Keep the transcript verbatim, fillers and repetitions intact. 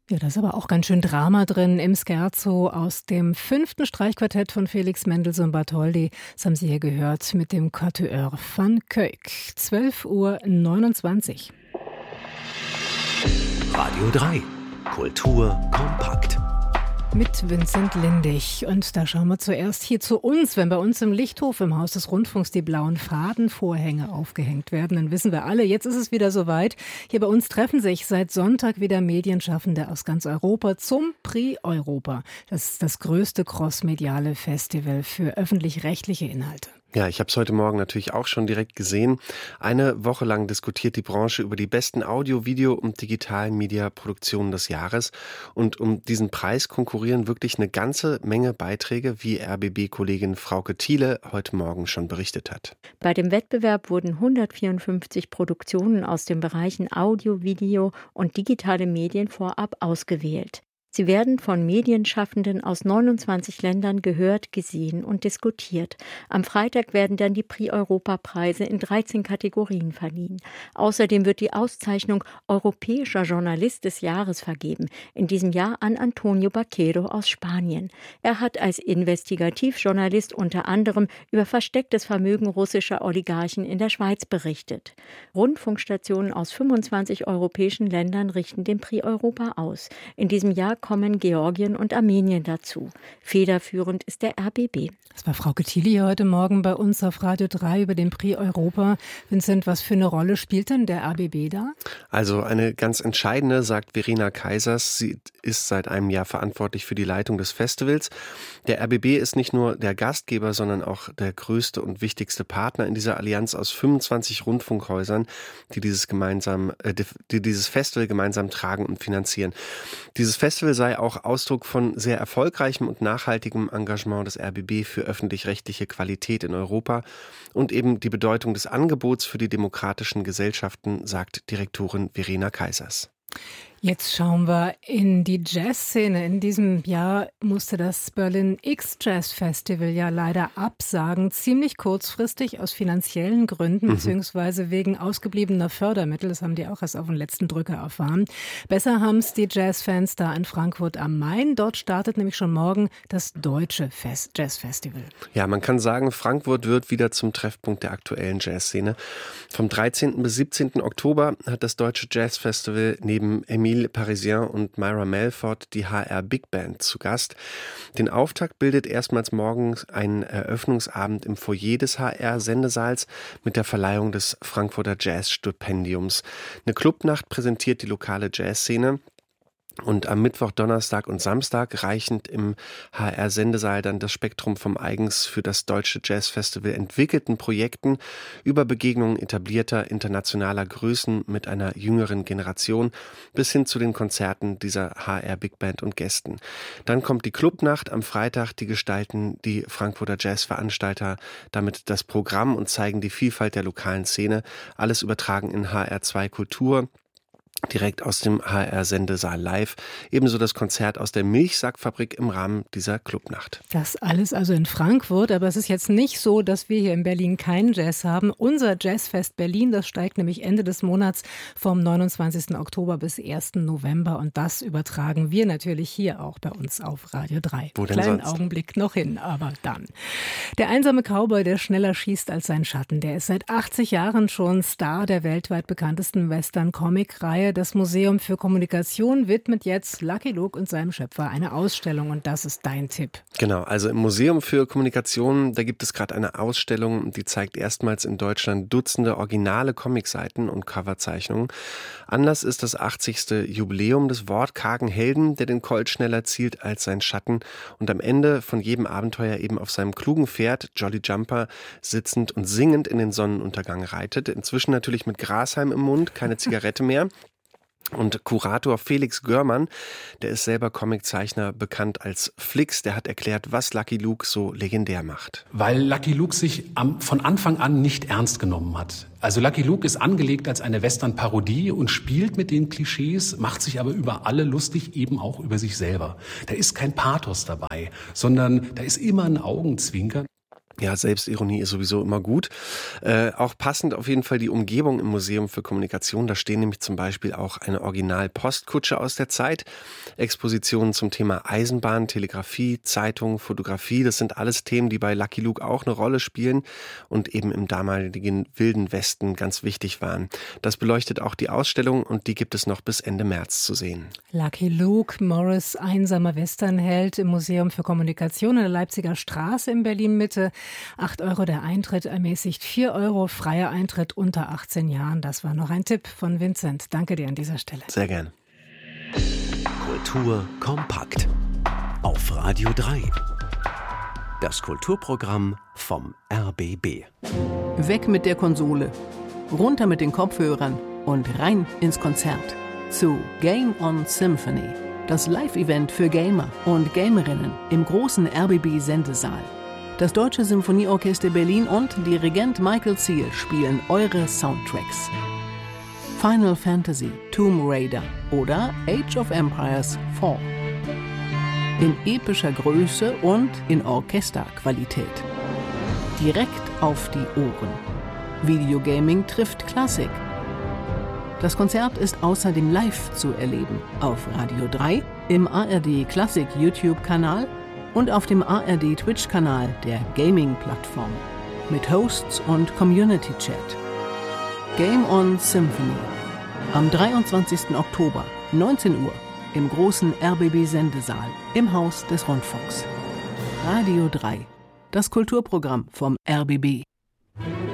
Ja, da ist aber auch ganz schön Drama drin im Scherzo aus dem fünften Streichquartett von Felix Mendelssohn Bartholdy. Das haben Sie hier gehört mit dem Quatuor van Kuijk. zwölf Uhr neunundzwanzig. Radio drei. Kultur kompakt. Mit Vincent Lindig. Und da schauen wir zuerst hier zu uns. Wenn bei uns im Lichthof im Haus des Rundfunks die blauen Fadenvorhänge aufgehängt werden, dann wissen wir alle, jetzt ist es wieder soweit. Hier bei uns treffen sich seit Sonntag wieder Medienschaffende aus ganz Europa zum Prix Europa. Das ist das größte crossmediale Festival für öffentlich-rechtliche Inhalte. Ja, ich habe es heute Morgen natürlich auch schon direkt gesehen. Eine Woche lang diskutiert die Branche über die besten Audio-, Video- und digitalen Mediaproduktionen des Jahres. Und um diesen Preis konkurrieren wirklich eine ganze Menge Beiträge, wie R B B-Kollegin Frauke Thiele heute Morgen schon berichtet hat. Bei dem Wettbewerb wurden hundertvierundfünfzig Produktionen aus den Bereichen Audio, Video und digitale Medien vorab ausgewählt. Sie werden von Medienschaffenden aus neunundzwanzig Ländern gehört, gesehen und diskutiert. Am Freitag werden dann die Prix-Europa-Preise in dreizehn Kategorien verliehen. Außerdem wird die Auszeichnung Europäischer Journalist des Jahres vergeben, in diesem Jahr an Antonio Baquero aus Spanien. Er hat als Investigativjournalist unter anderem über verstecktes Vermögen russischer Oligarchen in der Schweiz berichtet. Rundfunkstationen aus fünfundzwanzig europäischen Ländern richten den Prix-Europa aus. In diesem Jahr kommen Georgien und Armenien dazu. Federführend ist der R B B. Das war Frauke Thiele hier heute Morgen bei uns auf Radio drei über den Prix Europa. Vincent, was für eine Rolle spielt denn der R B B da? Also eine ganz entscheidende, sagt Verena Kaisers. Sie ist seit einem Jahr verantwortlich für die Leitung des Festivals. Der R B B ist nicht nur der Gastgeber, sondern auch der größte und wichtigste Partner in dieser Allianz aus fünfundzwanzig Rundfunkhäusern, die dieses gemeinsam, äh, die dieses Festival gemeinsam tragen und finanzieren. Dieses Festival sei auch Ausdruck von sehr erfolgreichem und nachhaltigem Engagement des R B B für öffentlich-rechtliche Qualität in Europa und eben die Bedeutung des Angebots für die demokratischen Gesellschaften, sagt Direktorin Verena Kaisers. Jetzt schauen wir in die Jazzszene. In diesem Jahr musste das Berlin X Jazz Festival ja leider absagen, ziemlich kurzfristig aus finanziellen Gründen, mhm. beziehungsweise wegen ausgebliebener Fördermittel. Das haben die auch erst auf den letzten Drücker erfahren. Besser haben es die Jazzfans da in Frankfurt am Main. Dort startet nämlich schon morgen das Deutsche Fest Jazz Festival. Ja, man kann sagen, Frankfurt wird wieder zum Treffpunkt der aktuellen Jazzszene. Vom dreizehnten bis siebzehnten Oktober hat das Deutsche Jazz Festival neben Emile Parisien und Myra Melford die H R Big Band zu Gast. Den Auftakt bildet erstmals morgens ein Eröffnungsabend im Foyer des H R-Sendesaals mit der Verleihung des Frankfurter Jazz-Stipendiums. Eine Clubnacht präsentiert die lokale Jazzszene. Und am Mittwoch, Donnerstag und Samstag reichend im H R-Sendesaal dann das Spektrum vom eigens für das Deutsche Jazzfestival entwickelten Projekten über Begegnungen etablierter internationaler Größen mit einer jüngeren Generation bis hin zu den Konzerten dieser H R-Big Band und Gästen. Dann kommt die Clubnacht am Freitag, die gestalten die Frankfurter Jazzveranstalter damit das Programm und zeigen die Vielfalt der lokalen Szene. Alles übertragen in H R zwei Kultur. Direkt aus dem H R-Sendesaal live. Ebenso das Konzert aus der Milchsackfabrik im Rahmen dieser Clubnacht. Das alles also in Frankfurt, aber es ist jetzt nicht so, dass wir hier in Berlin keinen Jazz haben. Unser Jazzfest Berlin, das steigt nämlich Ende des Monats vom neunundzwanzigsten Oktober bis ersten November und das übertragen wir natürlich hier auch bei uns auf Radio drei. Wo denn Kleinen sonst? Augenblick noch hin, aber dann. Der einsame Cowboy, der schneller schießt als sein Schatten, der ist seit achtzig Jahren schon Star der weltweit bekanntesten Western-Comic-Reihe. Das Museum für Kommunikation widmet jetzt Lucky Luke und seinem Schöpfer eine Ausstellung und das ist dein Tipp. Genau, also im Museum für Kommunikation, da gibt es gerade eine Ausstellung, die zeigt erstmals in Deutschland Dutzende originale Comicseiten und Coverzeichnungen. Anlass ist das achtzigste Jubiläum des wortkargen Helden, der den Colt schneller zielt als sein Schatten und am Ende von jedem Abenteuer eben auf seinem klugen Pferd, Jolly Jumper, sitzend und singend in den Sonnenuntergang reitet. Inzwischen natürlich mit Grashalm im Mund, keine Zigarette mehr. Und Kurator Felix Görmann, der ist selber Comiczeichner, bekannt als Flix, der hat erklärt, was Lucky Luke so legendär macht. Weil Lucky Luke sich am, von Anfang an nicht ernst genommen hat. Also Lucky Luke ist angelegt als eine Western-Parodie und spielt mit den Klischees, macht sich aber über alle lustig, eben auch über sich selber. Da ist kein Pathos dabei, sondern da ist immer ein Augenzwinkern. Ja, Selbstironie ist sowieso immer gut. Äh, auch passend auf jeden Fall die Umgebung im Museum für Kommunikation. Da stehen nämlich zum Beispiel auch eine Original-Postkutsche aus der Zeit, Expositionen zum Thema Eisenbahn, Telegrafie, Zeitung, Fotografie. Das sind alles Themen, die bei Lucky Luke auch eine Rolle spielen und eben im damaligen Wilden Westen ganz wichtig waren. Das beleuchtet auch die Ausstellung und die gibt es noch bis Ende März zu sehen. Lucky Luke, Morris, einsamer Westernheld im Museum für Kommunikation in der Leipziger Straße in Berlin-Mitte. acht Euro der Eintritt, ermäßigt vier Euro, freier Eintritt unter achtzehn Jahren. Das war noch ein Tipp von Vincent. Danke dir an dieser Stelle. Sehr gern. Kultur kompakt. Auf Radio drei. Das Kulturprogramm vom R B B. Weg mit der Konsole, runter mit den Kopfhörern und rein ins Konzert. Zu Game on Symphony. Das Live-Event für Gamer und Gamerinnen im großen R B B-Sendesaal. Das Deutsche Symphonieorchester Berlin und Dirigent Michael Seal spielen eure Soundtracks. Final Fantasy, Tomb Raider oder Age of Empires vier. In epischer Größe und in Orchesterqualität. Direkt auf die Ohren. Videogaming trifft Klassik. Das Konzert ist außerdem live zu erleben auf Radio drei, im A R D Klassik YouTube-Kanal und auf dem A R D Twitch-Kanal der Gaming-Plattform mit Hosts und Community-Chat. Game on Symphony. Am dreiundzwanzigsten Oktober, neunzehn Uhr, im großen R B B-Sendesaal im Haus des Rundfunks. Radio drei, das Kulturprogramm vom R B B.